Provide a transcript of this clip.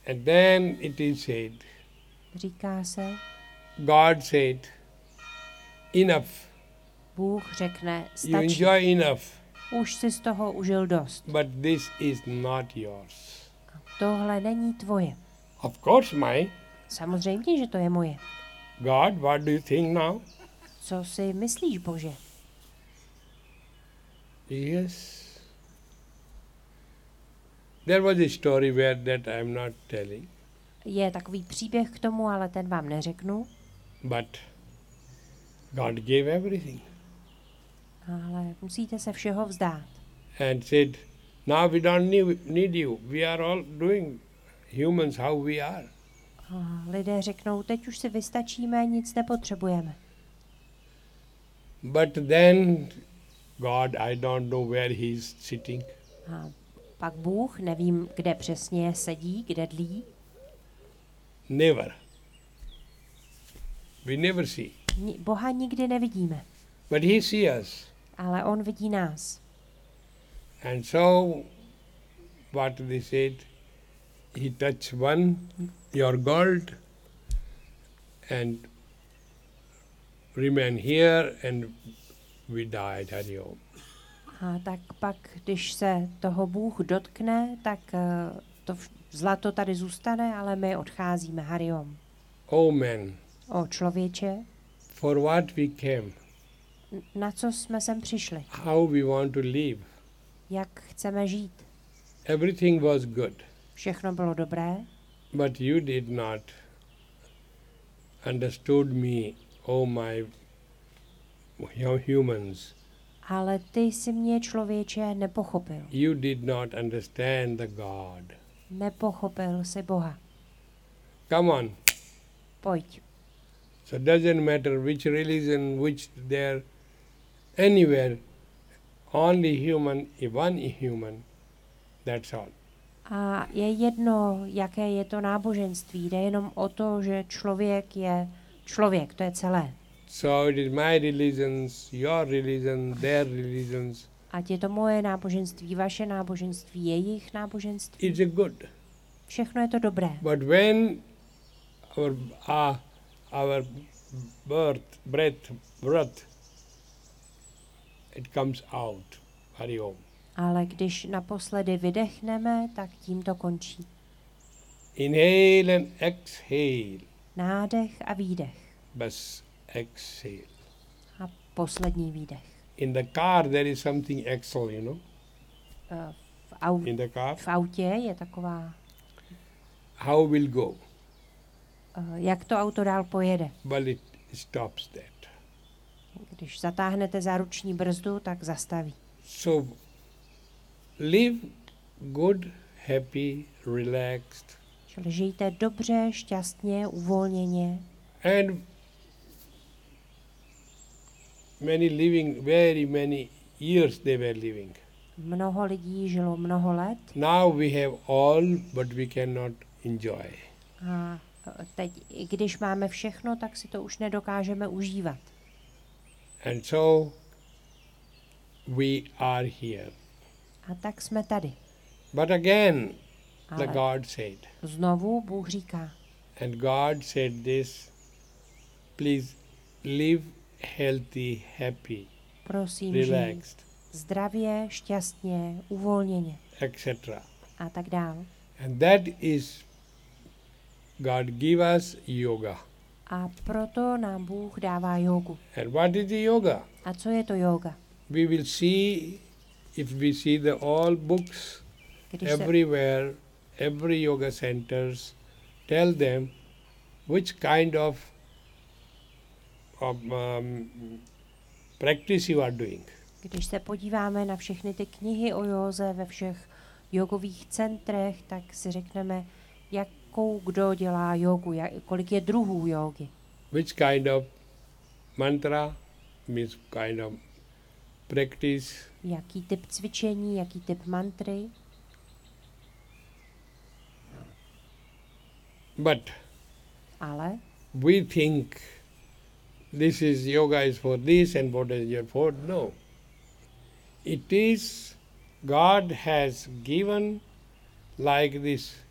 And then it is said, Říká se, God said, enough, Bůh řekne, you stačí, enjoy enough, už si z toho užil dost. but this is not yours. Tohle není tvoje. Of course mine. Samozřejmě, že to je moje. God, what do you think now? Co si myslíš, Bože? Yes. There was a story where that I am not telling, Je takový příběh k tomu, ale ten vám neřeknu. but God gave everything Ale musíte se všeho vzdát. and said, now we don't need you. We are all doing humans how we are. A lidé řeknou, teď už si vystačíme, nic nepotřebujeme. But then God, I don't know where he is sitting. A pak Bůh, nevím, kde přesně sedí, kde dlí, Never. We never see. Boha nikdy nevidíme, But he sees us. ale on vidí nás. And so, what they said, he touched one, your gold, and remain here, and we died. Hari Om. A tak pak, když se toho Bůh dotkne, tak to zlato tady zůstane, ale my odcházíme. Hariom. Oh man, O člověče, for what we came, na co jsme sem přišli? how we want to live. Jak chceme žít? Everything was good, Všechno bylo dobré, but you did not understood me, oh my humans. ale ty si mě, člověče, nepochopil. You did not understand the God. Nepochopil si Boha. Come on. Pojď. So doesn't matter which religion, which there, anywhere, only human, one human, that's all. A je jedno, jaké je to náboženství. Jde jenom o to, že člověk je člověk, to je celé. So it is my religions, your religion, their religions. Ať je to moje náboženství, vaše náboženství, jejich náboženství. It's a good. Všechno je to dobré. But when our breath, it comes out. Hari Om. Ale když naposledy vydechneme, tak tím to končí. Inhale and exhale. Nádech a výdech. Bas exhale. A poslední výdech. In the car there is something exhale, you know. In the car. V autě je taková, How will go? jak to auto dál pojede. Well, it stops that. Když zatáhnete za ruční brzdu, tak zastaví. So live good, happy, relaxed, Čili žijte dobře, šťastně, uvolněně. and very many years they were living. Mnoho lidí žilo mnoho let Now we have all, but we cannot enjoy. a teď, i když máme všechno, tak si to už nedokážeme užívat. And so we are here. A tak jsme tady. But again, the Ale God said, znovu Bůh říká, and God said this, please live healthy, happy, prosím, žij relaxed, zdravě, šťastně, uvolněně etc. a tak dál. And that is, God give us yoga. A proto nám Bůh dává jógu. And what is the yoga? A co je to jóga? We will see, if we see the all books, Když se, everywhere, every yoga centers, tell them which kind of practice you are doing. když se podíváme na všechny ty knihy o józe ve všech jogových centrech, tak si řekneme, jakou kdo dělá jógu, kolik je druhů jógy. Which kind of mantra, means kind of practice, Jaký typ cvičení, jaký typ mantry. but Ale we think this is yoga is for this and what is for no. It is God has given like this